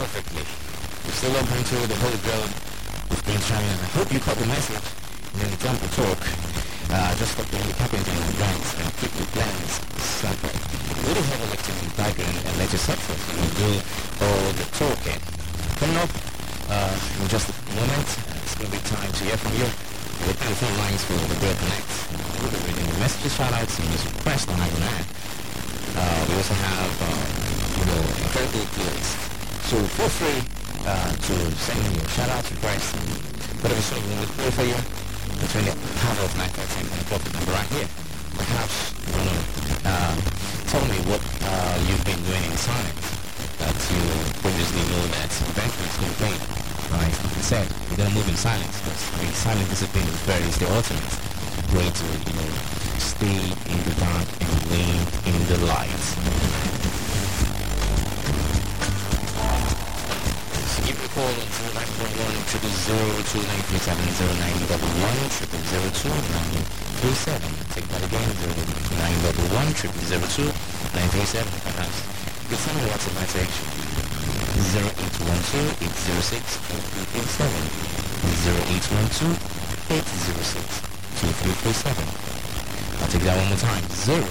perfectly. We're still up into the Holy Grail with Prince Charming. I hope you caught the message. And then jump to talk. Just stop doing the carpentry and grants and keep the plans separate. We don't have electrical diagram and legislature. We'll do all the talking. Coming up in just a moment, it's going to be time to hear from you. We're the phone lines for the Grail Connect. We'll be reading the messages, shout-outs, and music requests on iPhone. We also have, incredible playlist. So feel free to send me your shout-outs, requests, and whatever song you want me to play for you. Between the hour of 9 to 10 o'clock number right here. Perhaps you want to tell me what you've been doing in silence that you previously know that eventually it's going to play. Right? Like I said, you're going to move in silence because the silent discipline is the ultimate way to, stay in the dark and lean in the light. Give me a call on 0911-237-0911, Take that again, 0911-237-937. Perhaps you can send me a WhatsApp message, 0812-806-2337, 0812-806-2337. I'll take that one more time,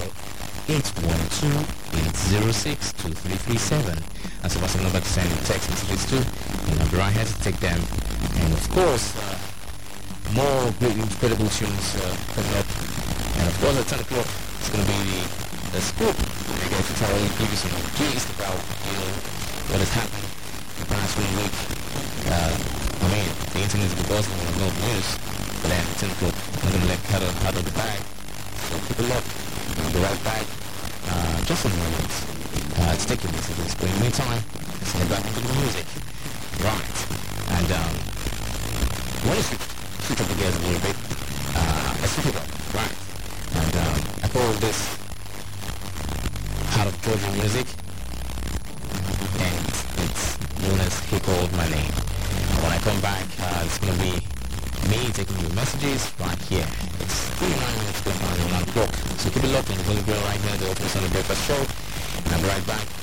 0812-806-2337. That's the WhatsApp number to send text messages to. And I'll be right here to take them. And of course, more great incredible tunes coming up. And of course at 10 o'clock, it's going to be the scoop. I'm going to give you some gist about, what has happened the past 1 week. The internet is the boss and no news. But then at 10 o'clock, I'm going to let cut out of the bag. So keep it locked. I'll be right back. Just a moment. To take your messages. But in the meantime, let's get back into the music. Right. And what is it? Switch up the gears a little bit. Let's switch it up. Right. And I call this Heart of Georgia music. And it's known as He Called My Name. When I come back, it's going to be me taking your messages right here. It's 39 minutes going on at 1 o'clock. So keep it locked on the Holy Grail right here, the Open Sunday Breakfast Show. And I'll be right back.